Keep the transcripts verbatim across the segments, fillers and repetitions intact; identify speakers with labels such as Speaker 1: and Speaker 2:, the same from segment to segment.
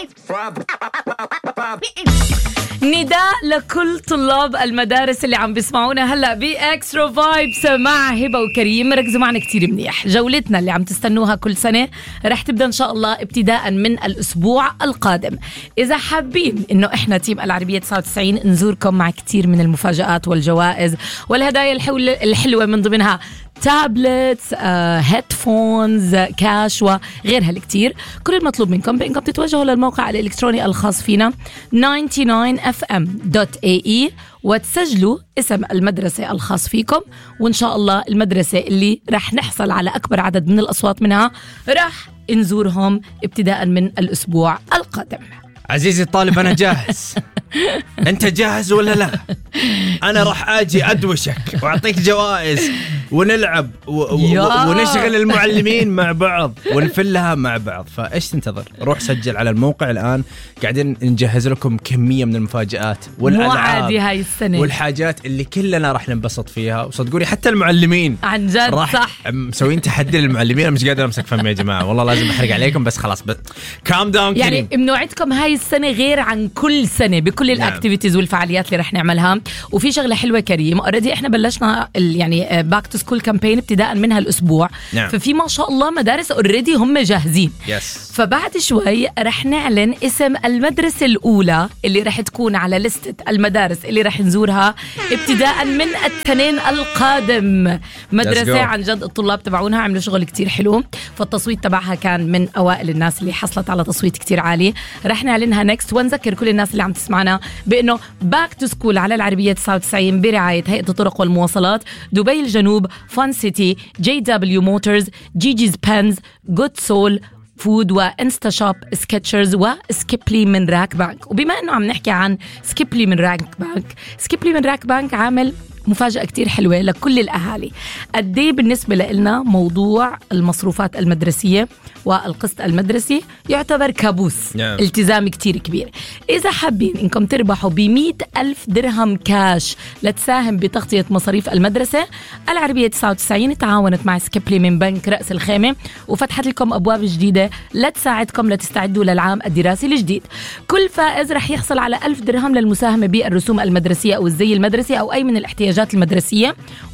Speaker 1: نداء لكل طلاب المدارس اللي عم بيسمعونا هلأ بإكسترا فايبس مع هبة وكريم. ركزوا معنا كتير منيح. جولتنا اللي عم تستنوها كل سنة رح تبدأ إن شاء الله ابتداء من الأسبوع القادم. إذا حابين إنه إحنا تيم العربية تسعة وتسعين نزوركم مع كتير من المفاجآت والجوائز والهدايا الحلوة، من ضمنها تابلتس، آه، هيدفونز، كاش وغيرها الكتير. كل المطلوب منكم بإنكم تتوجهوا للموقع الإلكتروني الخاص فينا تسعة وتسعين إف إم دوت إيه إي وتسجلوا اسم المدرسة الخاص فيكم، وإن شاء الله المدرسة اللي رح نحصل على أكبر عدد من الأصوات منها رح نزورهم ابتداء من الأسبوع القادم.
Speaker 2: عزيزي الطالب أنا جاهز. أنت جاهز ولا لا؟ أنا راح أجي أدوشك وأعطيك جوائز ونلعب و- و- ونشغل المعلمين مع بعض ونفلها مع بعض. فإيش تنتظر؟ روح سجل على الموقع الآن. قاعدين نجهز لكم كمية من المفاجآت والألعاب
Speaker 1: هاي السنة
Speaker 2: والحاجات اللي كلنا راح ننبسط فيها. وصدقوني حتى المعلمين
Speaker 1: عن جد صح
Speaker 2: مسوين تحدي للمعلمين. أنا مش قادر أمسك فمي يا جماعة، والله لازم أحرق عليكم، بس خلاص بس كام داون.
Speaker 1: يعني بنوعدكم هاي السنة غير عن كل سنة بكل الأكتيفيتيز والفعاليات اللي رح نعملها. وفي شغلة حلوة كريم، أوريدي إحنا بلشنا يعني باك تو سكول كامبين ابتداء من هالأسبوع.
Speaker 2: نعم.
Speaker 1: ففي ما شاء الله مدارس أوريدي هم جاهزين.
Speaker 2: yes.
Speaker 1: فبعد شوي رح نعلن اسم المدرسة الأولى اللي رح تكون على لستة المدارس اللي رح نزورها ابتداء من التنين القادم. مدرسة عن جد الطلاب تبعونها عملوا شغل كتير حلو، فالتصويت تبعها كان من أوائل الناس اللي حصلت على تصويت كتير عالي. رح نعلنها نكست. ونذكر كل الناس اللي عم تسمعنا بأنه باك تو سكول على العربية تسعة وتسعين برعاية هيئة الطرق والمواصلات، دبي الجنوب، فان سيتي، جي دبليو موتورز، جيجيز بانز، جود سول فود، وانستا شوب، سكتشرز، وسكيبلي من راك بانك. وبما انه عم نحكي عن سكيبلي من راك بانك، سكيبلي من راك بانك عامل مفاجأة كتير حلوة لكل الأهالي. قديه بالنسبة لنا موضوع المصروفات المدرسية والقسط المدرسي يعتبر كابوس. yeah. التزام كتير كبير. إذا حابين إنكم تربحوا بمئة ألف درهم كاش لتساهم بتغطية مصاريف المدرسة، العربية تسعة وتسعين تعاونت مع سكيبلي من بنك رأس الخيمة وفتحت لكم أبواب جديدة لتساعدكم لتستعدوا للعام الدراسي الجديد. كل فائز رح يحصل على ألف درهم للمساهمة بالرسوم المدرسية أو الزي المدرسي أو أي من الاحتياجات المدرسية،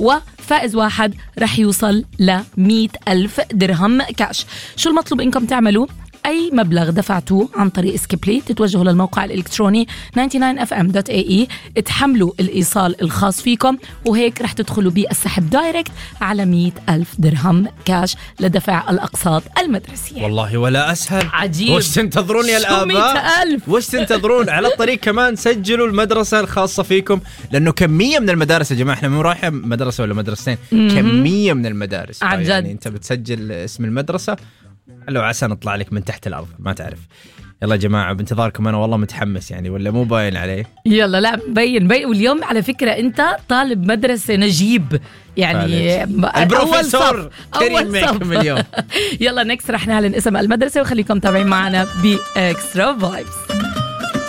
Speaker 1: وفائز واحد رح يوصل لمئة ألف درهم كاش. شو المطلوب إنكم تعملوا؟ أي مبلغ دفعتوه عن طريق سكيبلي تتوجهوا للموقع الإلكتروني تسعة وتسعين إف إم دوت إيه إي، تحملوا الإيصال الخاص فيكم، وهيك رح تدخلوا بالسحب دايركت على مئة ألف درهم كاش لدفع الأقساط المدرسية.
Speaker 2: والله ولا أسهل.
Speaker 1: عجيب.
Speaker 2: وش تنتظرون يا الآباء؟ وش تنتظرون؟ على الطريق كمان سجلوا المدرسة الخاصة فيكم، لأنه كمية من المدارس يا جماعة، إحنا مو رايحين مدرسة ولا مدرستين، كمية من المدارس.
Speaker 1: عن جد.
Speaker 2: يعني أنت بتسجل اسم المدرسة لو عسى نطلع لك من تحت الأرض ما تعرف. يلا يا جماعة بانتظاركم. أنا والله متحمس يعني، ولا مو باين عليه؟ يلا
Speaker 1: لا مبين بين. واليوم على فكرة أنت طالب مدرسة نجيب يعني
Speaker 2: البروفيسور كريم معكم اليوم.
Speaker 1: يلا نكست رح نعلن اسم المدرسة وخليكم تابعين معنا بإكسترا فايبس.